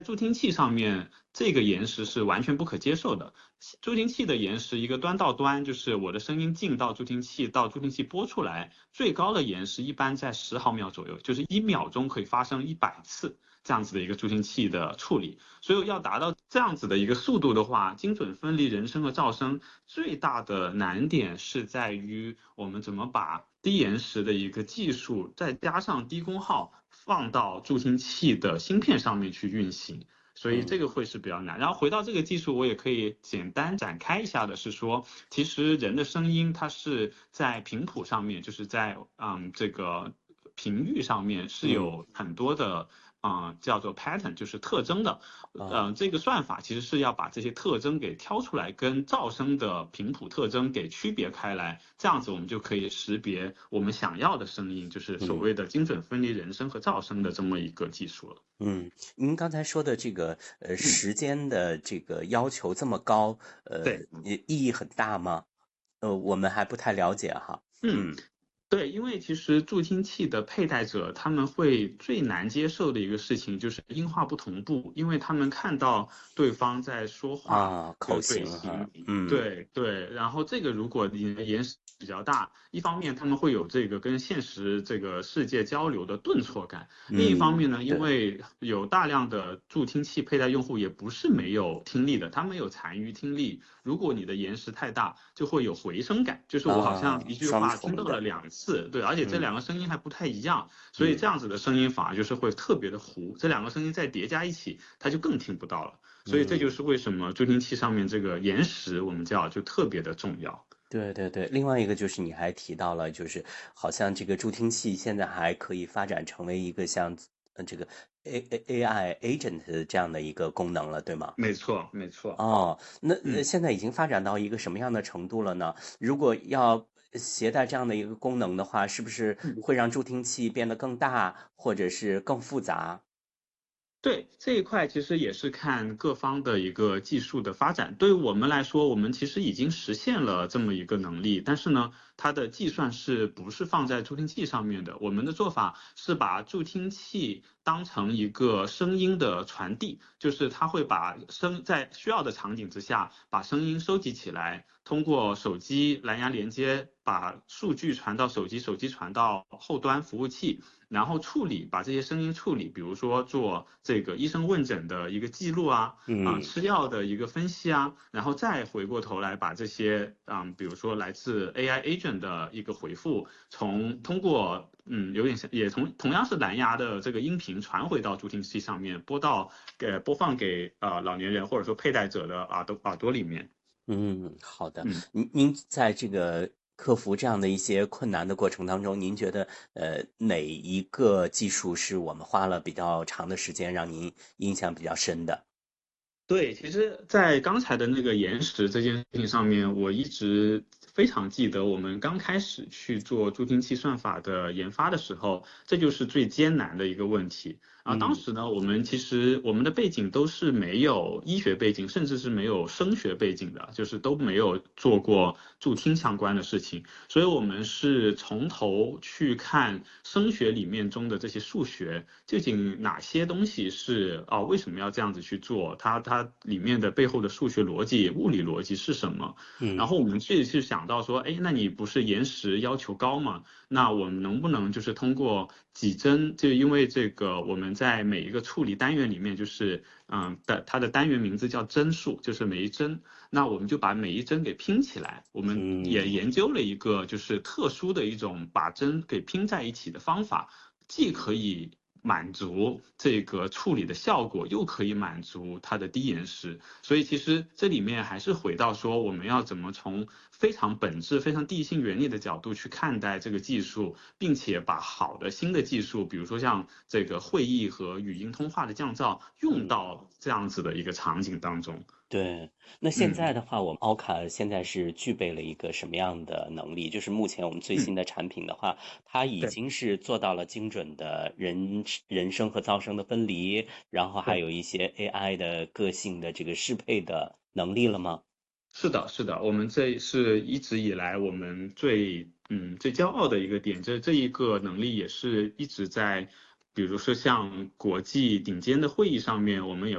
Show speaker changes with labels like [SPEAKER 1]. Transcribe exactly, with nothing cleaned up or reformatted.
[SPEAKER 1] 助听器上面这个延时是完全不可接受的。助听器的延时一个端到端，就是我的声音进到助听器到助听器播出来，最高的延时一般在十毫秒左右，就是一秒钟可以发生一百次这样子的一个助听器的处理。所以要达到这样子的一个速度的话，精准分离人声和噪声最大的难点是在于我们怎么把低延时的一个技术再加上低功耗放到助听器的芯片上面去运行。所以这个会是比较难。然后回到这个技术，我也可以简单展开一下的是说，其实人的声音它是在频谱上面，就是在嗯这个频率上面是有很多的。啊、呃，叫做 pattern， 就是特征的，呃，这个算法其实是要把这些特征给挑出来，跟噪声的频谱特征给区别开来，这样子我们就可以识别我们想要的声音，就是所谓的精准分离人声和噪声的这么一个技术了。
[SPEAKER 2] 嗯，您刚才说的这个呃时间的这个要求这么高，呃，
[SPEAKER 1] 对，
[SPEAKER 2] 意义很大吗？呃，我们还不太了解哈。
[SPEAKER 1] 嗯。
[SPEAKER 2] 嗯。
[SPEAKER 1] 对，因为其实助听器的佩戴者他们会最难接受的一个事情就是音画不同步，因为他们看到对方在说话
[SPEAKER 2] 啊，口
[SPEAKER 1] 的嘴
[SPEAKER 2] 型哈。
[SPEAKER 1] 型，
[SPEAKER 2] 嗯。
[SPEAKER 1] 对对，然后这个如果你的延时比较大，一方面他们会有这个跟现实这个世界交流的顿挫感，另一方
[SPEAKER 2] 嗯，
[SPEAKER 1] 面呢，因
[SPEAKER 2] 对。
[SPEAKER 1] 为有大量的助听器佩戴用户也不是没有听力的，他们有残余听力，如果你的延时太大，就会有回声感，就是我好像
[SPEAKER 2] 啊，
[SPEAKER 1] 一句
[SPEAKER 2] 双
[SPEAKER 1] 话听到了
[SPEAKER 2] 重的。
[SPEAKER 1] 两次，对，而且这
[SPEAKER 2] 嗯
[SPEAKER 1] 两个声音还不太一样，所以这
[SPEAKER 2] 嗯
[SPEAKER 1] 样子的声音反而就是会特别的糊，这两个声音再叠加一起，它就更听不到了。所以这就
[SPEAKER 2] 嗯。
[SPEAKER 1] 是为什么助听器上面这个延时我们叫就特别的重要。
[SPEAKER 2] 对对对，另外一个就是你还提到了，就是好像这个助听器现在还可以发展成为一个像呃这个 A A A I agent 这样的一个功能了，对吗？
[SPEAKER 1] 没错，没错，
[SPEAKER 2] 哦，那呃
[SPEAKER 1] 嗯。
[SPEAKER 2] 现在已经发展到一个什么样的程度了呢？如果要携带这样的一个功能的话，是不是会让助听器变得更大，或者是更复杂？
[SPEAKER 1] 对，这一块其实也是看各方的一个技术的发展。对于我们来说，我们其实已经实现了这么一个能力，但是呢，它的计算是不是放在助听器上面的？我们的做法是把助听器当成一个声音的传递，就是它会把声在需要的场景之下，把声音收集起来，通过手机蓝牙连接，把数据传到手机，手机传到后端服务器。然后处理，把这些声音处理，比如说做这个医生问诊的一个记录啊，啊、
[SPEAKER 2] 嗯。
[SPEAKER 1] 吃药的一个分析啊，然后再回过头来把这些，嗯，比如说来自 A I agent 的一个回复，从通过，嗯，有点像，也同同样是蓝牙的这个音频传回到助听器上面，播到给播放给呃老年人或者说佩戴者的耳朵耳朵里面，
[SPEAKER 2] 嗯，好的。
[SPEAKER 1] 嗯。
[SPEAKER 2] 您您在这个克服这样的一些困难的过程当中，您觉得呃哪一个技术是我们花了比较长的时间让您印象比较深的？
[SPEAKER 1] 对，其实，在刚才的那个延时这件事情上面，我一直非常记得，我们刚开始去做助听器算法的研发的时候，这就是最艰难的一个问题。啊，当
[SPEAKER 2] 嗯
[SPEAKER 1] 时呢，我们其实我们的背景都是没有医学背景，甚至是没有声学背景的，就是都没有做过助听相关的事情，所以我们是从头去看声学里面中的这些数学，究竟哪些东西是哦，为什么要这样子去做？它它里面的背后的数学逻辑、物理逻辑是什么？然
[SPEAKER 2] 嗯
[SPEAKER 1] 后我们去去想到说，哎，那你不是延时要求高吗？那我们能不能就是通过几帧，就因为这个我们在每一个处理单元里面，就是嗯的它的单元名字叫帧数，就是每一帧，那我们就把每一帧给拼起来。我们也
[SPEAKER 2] 嗯。
[SPEAKER 1] 研究了一个就是特殊的一种把帧给拼在一起的方法，既可以满足这个处理的效果，又可以满足它的低延时。所以其实这里面还是回到说，我们要怎么从非常本质、非常地性原理的角度去看待这个技术，并且把好的新的技术，比如说像这个会议和语音通话的降噪，用
[SPEAKER 2] 嗯。
[SPEAKER 1] 到这样子的一个场景当中。
[SPEAKER 2] 对，那现
[SPEAKER 1] 嗯
[SPEAKER 2] 在的话，我们奥卡现在是具备了一个什么样的能力？就是目前我们最
[SPEAKER 1] 嗯，
[SPEAKER 2] 新的产品的话，它已
[SPEAKER 1] 对
[SPEAKER 2] 经是做到了精准的人人声和噪声的分离，然后还
[SPEAKER 1] 对。
[SPEAKER 2] 有一些 A I 的个性的这个适配的能力了吗？
[SPEAKER 1] 是的，是的，我们这是一直以来我们最嗯最骄傲的一个点，这这一个能力也是一直在比如说像国际顶尖的会议上面，我们也